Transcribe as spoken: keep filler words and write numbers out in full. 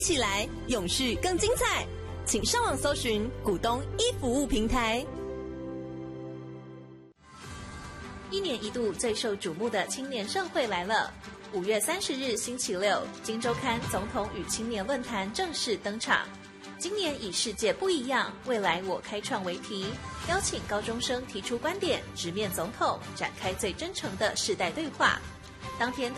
起来，永续更精彩，请上网搜寻股东一服务平台。 一年一度最受瞩目的青年盛会来了。五月三十日星期六，金周刊总统与青年论坛正式登场。今年以世界不一样，未来我开创为题，邀请高中生提出观点，直面总统，展开最真诚的世代对话。当天